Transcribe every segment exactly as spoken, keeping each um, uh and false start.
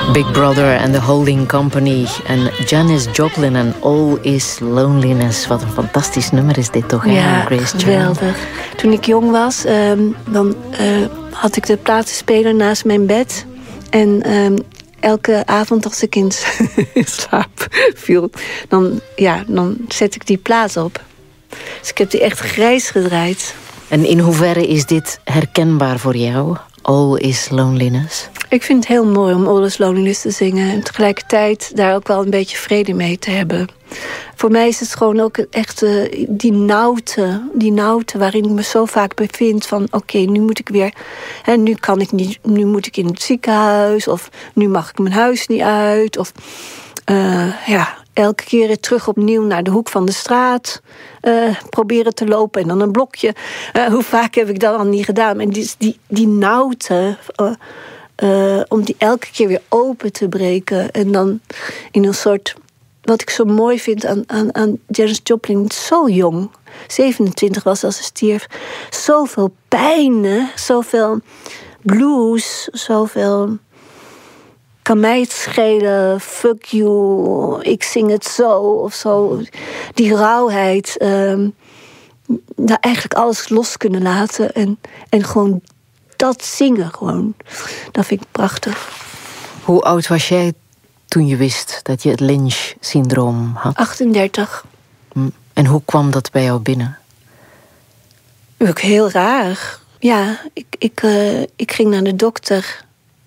Big Brother and the Holding Company en Janis Joplin en All Is Loneliness. Wat een fantastisch nummer is dit toch, hè? Ja, Grace geweldig. Jones. Toen ik jong was, um, dan uh, had ik de platenspeler naast mijn bed. En um, elke avond als ik in slaap viel, dan, ja, dan zet ik die plaat op. Dus ik heb die echt grijs gedraaid. En in hoeverre is dit herkenbaar voor jou? All Is Loneliness? Ik vind het heel mooi om All Is Loneliness te zingen. En tegelijkertijd daar ook wel een beetje vrede mee te hebben. Voor mij is het gewoon ook echt uh, die nauwte. Die nauwte waarin ik me zo vaak bevind. Van oké, okay, nu moet ik weer... Hè, nu kan ik niet... Nu moet ik in het ziekenhuis. Of nu mag ik mijn huis niet uit. Of uh, ja... elke keer terug opnieuw naar de hoek van de straat uh, proberen te lopen en dan een blokje. Uh, hoe vaak heb ik dat al niet gedaan? En die, die, die nauwte, uh, uh, om die elke keer weer open te breken. En dan in een soort, wat ik zo mooi vind aan, aan, aan Janis Joplin, zo jong. zevenentwintig was als ze stierf. Zoveel pijn, zoveel blues, zoveel... Kan mij het schelen, fuck you, ik zing het zo of zo. Die rauwheid, um, daar eigenlijk alles los kunnen laten. En, en gewoon dat zingen, gewoon. Dat vind ik prachtig. Hoe oud was jij toen je wist dat je het Lynch-syndroom had? achtendertig. En hoe kwam dat bij jou binnen? Ook heel raar. Ja, ik, ik, uh, ik ging naar de dokter...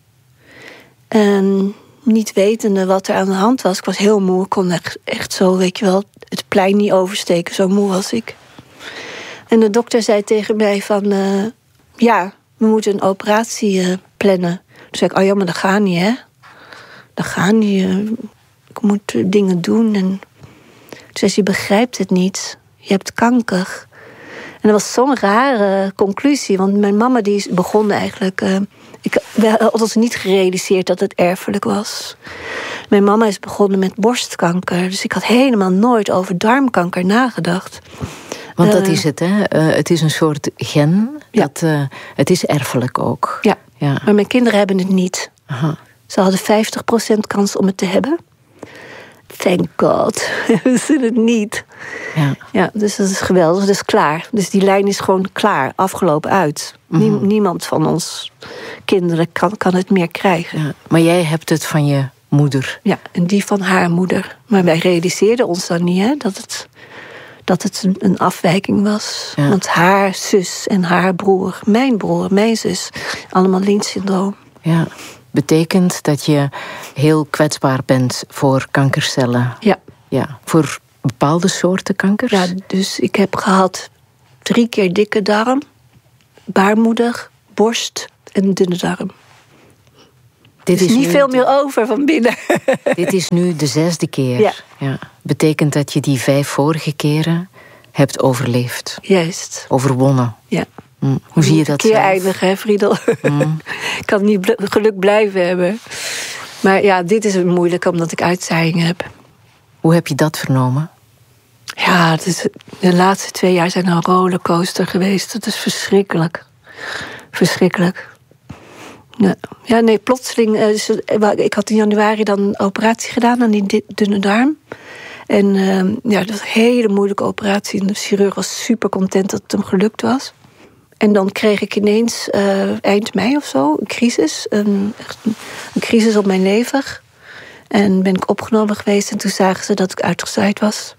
En niet wetende wat er aan de hand was. Ik was heel moe. Ik kon echt, echt zo, weet je wel, het plein niet oversteken. Zo moe was ik. En de dokter zei tegen mij van... Uh, ja, we moeten een operatie uh, plannen. Toen zei ik, oh ja, maar dat gaat niet, hè. Dat gaat niet. Uh, ik moet uh, dingen doen. En toen zei ze, je begrijpt het niet. Je hebt kanker. En dat was zo'n rare conclusie. Want mijn mama die begon eigenlijk... Uh, Ik had ons niet gerealiseerd dat het erfelijk was. Mijn mama is begonnen met borstkanker. Dus ik had helemaal nooit over darmkanker nagedacht. Want dat uh, is het, hè? Uh, het is een soort gen. Ja. Dat, uh, het is erfelijk ook. Ja. ja, maar mijn kinderen hebben het niet. Aha. Ze hadden vijftig procent kans om het te hebben. Thank God. Hebben ze het niet. Ja. Ja, dus dat is geweldig. Dus klaar. Dus die lijn is gewoon klaar. Afgelopen uit. Mm-hmm. Nie- niemand van ons kinderen kan, kan het meer krijgen. Ja, maar jij hebt het van je moeder. Ja, en die van haar moeder. Maar wij realiseerden ons dan niet, hè, dat het, dat het een, een afwijking was. Ja. Want haar zus en haar broer, mijn broer, mijn zus, allemaal Lynch-syndroom. Ja, betekent dat je heel kwetsbaar bent voor kankercellen. Ja. Ja, voor bepaalde soorten kankers? Ja, dus ik heb gehad drie keer dikke darm, baarmoeder, borst en dunne darm. Dit is, is niet veel de... meer over van binnen. Dit is nu de zesde keer. Ja. Ja. Betekent dat je die vijf vorige keren hebt overleefd. Juist. Overwonnen. Ja. Mm. Hoe zie je dat zelf? Een keer zelf? eindigen, hè, Friedel? Mm. Ik kan niet bl- geluk blijven hebben. Maar ja, dit is moeilijk omdat ik uitzaaiingen heb. Hoe heb je dat vernomen? Ja, het is, de laatste twee jaar zijn een rollercoaster geweest. Dat is verschrikkelijk. Verschrikkelijk. Ja, ja nee, plotseling... Dus, ik had in januari dan een operatie gedaan aan die dunne darm. En uh, ja, dat was een hele moeilijke operatie. En de chirurg was super content dat het hem gelukt was. En dan kreeg ik ineens uh, eind mei of zo een crisis. Een, echt een, een crisis op mijn lever. En ben ik opgenomen geweest. En toen zagen ze dat ik uitgezaaid was.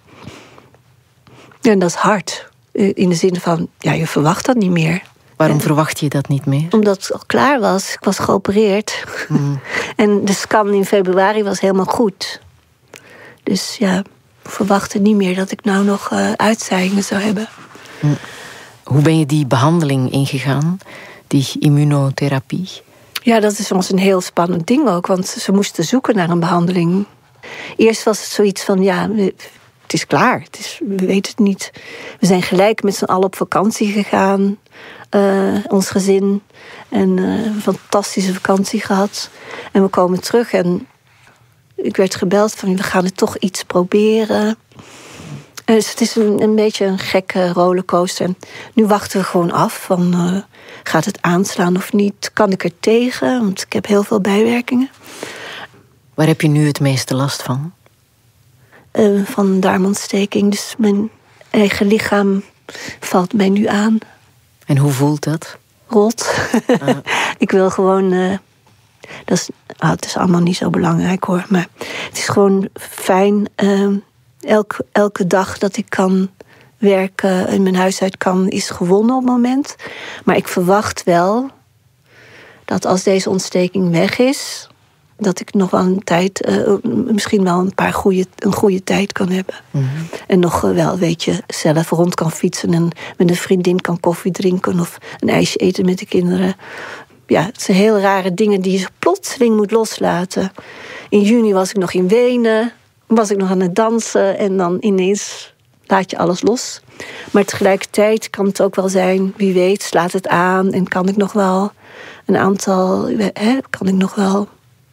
En dat is hard. In de zin van, ja, je verwacht dat niet meer. Waarom en, verwacht je dat niet meer? Omdat het al klaar was. Ik was geopereerd. Mm. En de scan in februari was helemaal goed. Dus ja, ik verwachtte niet meer dat ik nou nog uh, uitzaaiingen zou hebben. Mm. Hoe ben je die behandeling ingegaan? Die immunotherapie? Ja, dat is ons een heel spannend ding ook. Want ze moesten zoeken naar een behandeling. Eerst was het zoiets van, ja, het is klaar. Het is, we weten het niet. We zijn gelijk met z'n allen op vakantie gegaan. Uh, ons gezin. En uh, een fantastische vakantie gehad. En we komen terug en ik werd gebeld van, we gaan het toch iets proberen. En dus het is een, een beetje een gekke rollercoaster. En nu wachten we gewoon af van, uh, gaat het aanslaan of niet? Kan ik er tegen? Want ik heb heel veel bijwerkingen. Waar heb je nu het meeste last van? Uh, van darmontsteking. Dus mijn eigen lichaam valt mij nu aan. En hoe voelt dat? Rot. Ah. Ik wil gewoon... Uh, dat is, oh, het is allemaal niet zo belangrijk hoor. Maar het is gewoon fijn. Uh, elk, elke dag dat ik kan werken en mijn huis uit kan, is gewonnen op het moment. Maar ik verwacht wel dat als deze ontsteking weg is, dat ik nog wel een tijd, uh, misschien wel een paar goede, een goede tijd kan hebben. Mm-hmm. En nog uh, wel, weet je, zelf rond kan fietsen en met een vriendin kan koffie drinken of een ijsje eten met de kinderen. Ja, het zijn heel rare dingen die je plotseling moet loslaten. In juni was ik nog in Wenen, was ik nog aan het dansen en dan ineens laat je alles los. Maar tegelijkertijd kan het ook wel zijn, wie weet, slaat het aan en kan ik nog wel een aantal, hè, kan ik nog wel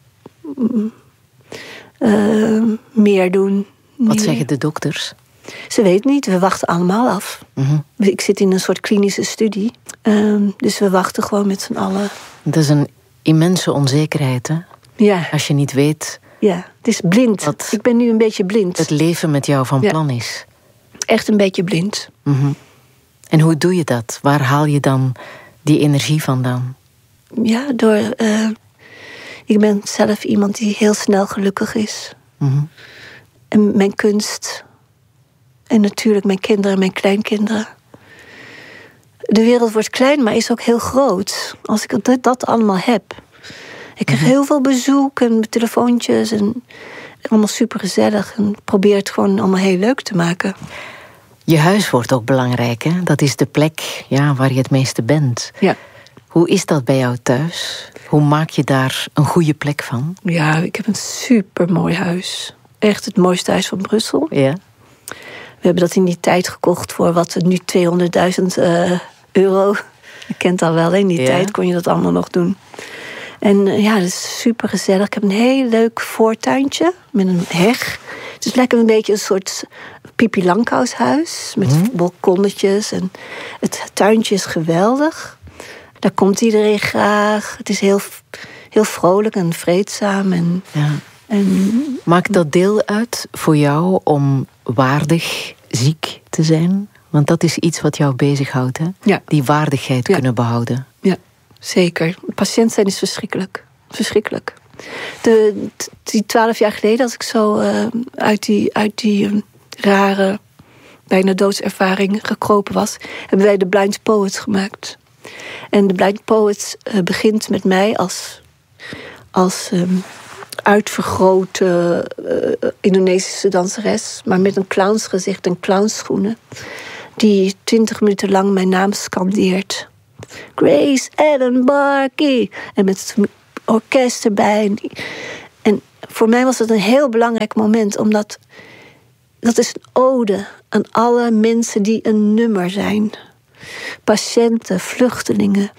uh, meer doen. Wat meer. zeggen de dokters? Ze weten niet, we wachten allemaal af. Mm-hmm. Ik zit in een soort klinische studie. Um, dus we wachten gewoon met z'n allen. Dat is een immense onzekerheid, hè? Ja. Als je niet weet... Ja, het is blind. Wat ik ben nu een beetje blind. Het leven met jou van ja. plan is. Echt een beetje blind. Mm-hmm. En hoe doe je dat? Waar haal je dan die energie vandaan? Ja, door... Uh, ik ben zelf iemand die heel snel gelukkig is. Mm-hmm. En mijn kunst... En natuurlijk mijn kinderen en mijn kleinkinderen. De wereld wordt klein, maar is ook heel groot. Als ik dat, dat allemaal heb. Ik krijg heel veel bezoek en telefoontjes. En allemaal supergezellig. En probeer het gewoon allemaal heel leuk te maken. Je huis wordt ook belangrijk, hè? Dat is de plek ja, waar je het meeste bent. Ja. Hoe is dat bij jou thuis? Hoe maak je daar een goede plek van? Ja, ik heb een supermooi huis. Echt het mooiste huis van Brussel. Ja. We hebben dat in die tijd gekocht voor wat nu tweehonderdduizend uh, euro. Je kent dat wel, in die ja. tijd kon je dat allemaal nog doen. En uh, ja, dat is super gezellig. Ik heb een heel leuk voortuintje met een heg. Het is lekker een beetje een soort Pipi Langkous-huis met mm. balkonnetjes. En het tuintje is geweldig. Daar komt iedereen graag. Het is heel, heel vrolijk en vreedzaam. En, ja. en, Maakt dat deel uit voor jou om waardig ziek te zijn? Want dat is iets wat jou bezighoudt, hè? Ja. Die waardigheid ja. kunnen behouden. Ja, zeker. Patiënt zijn is verschrikkelijk. Verschrikkelijk. De, die twaalf jaar geleden, als ik zo uh, uit die, uit die uh, rare, bijna doodservaring gekropen was, hebben wij de Blind Poets gemaakt. En de Blind Poets uh, begint met mij als, als um, uitvergrote uh, Indonesische danseres, maar met een clownsgezicht en clownsschoenen, die twintig minuten lang mijn naam scandeert. Grace Ellen Barkey. En met het orkest erbij. En voor mij was het een heel belangrijk moment, omdat dat is een ode aan alle mensen die een nummer zijn. Patiënten, vluchtelingen.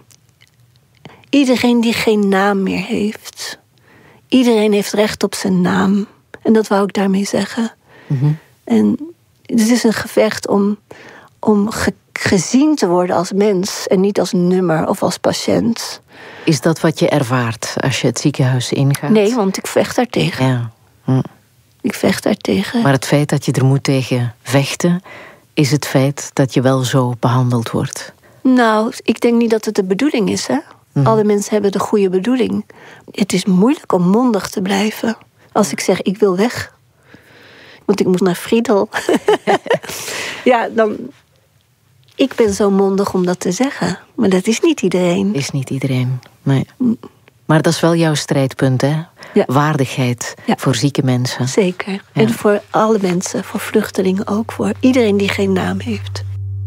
Iedereen die geen naam meer heeft. Iedereen heeft recht op zijn naam. En dat wou ik daarmee zeggen. Mm-hmm. En het is een gevecht om, om ge, gezien te worden als mens en niet als nummer of als patiënt. Is dat wat je ervaart als je het ziekenhuis ingaat? Nee, want ik vecht daartegen. Ja. Hm. Ik vecht daartegen. Maar het feit dat je er moet tegen vechten, is het feit dat je wel zo behandeld wordt? Nou, ik denk niet dat het de bedoeling is, hè? Mm. Alle mensen hebben de goede bedoeling. Het is moeilijk om mondig te blijven. Als ik zeg, ik wil weg. Want ik moet naar Friedel. Ja, dan... Ik ben zo mondig om dat te zeggen. Maar dat is niet iedereen. Is niet iedereen, nee. Mm. Maar dat is wel jouw strijdpunt, hè? Ja. Waardigheid ja. voor zieke mensen. Zeker. Ja. En voor alle mensen, voor vluchtelingen ook. Voor iedereen die geen naam heeft.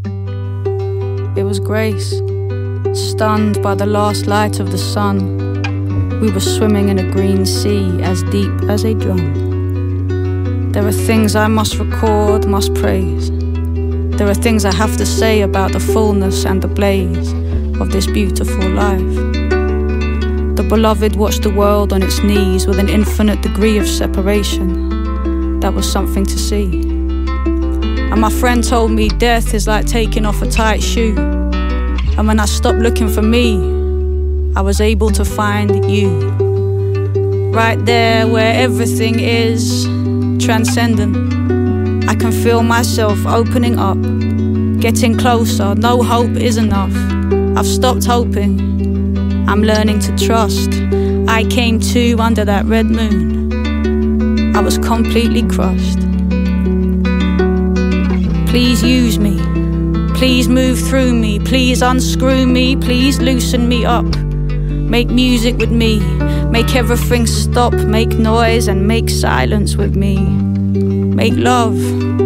It was Grace. Stunned by the last light of the sun. We were swimming in a green sea as deep as a drum. There are things I must record, must praise. There are things I have to say about the fullness and the blaze of this beautiful life. The beloved watched the world on its knees with an infinite degree of separation. That was something to see. And my friend told me death is like taking off a tight shoe. And when I stopped looking for me, I was able to find you. right there where everything is transcendent. I can feel myself opening up, getting closer. No hope is enough. I've stopped hoping. I'm learning to trust. I came to under that red moon. I was completely crushed. Please use me. Please move through me. Please unscrew me. Please loosen me up. Make music with me. Make everything stop. Make noise and make silence with me. Make love.